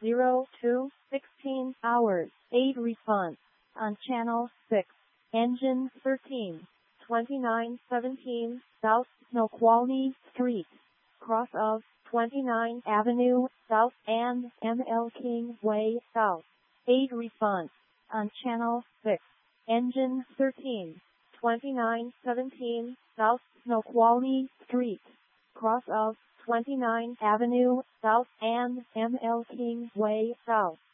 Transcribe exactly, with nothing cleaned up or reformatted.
zero two sixteen hours, eight response. On channel six, engine thirteen, twenty-nine seventeen, South Snoqualmie Street, cross of twenty-ninth Avenue South and M L King Way South, eight response. On channel six, engine thirteen, twenty-nine seventeen, South Snoqualmie Street, cross of twenty-ninth Avenue South and M L King Way South.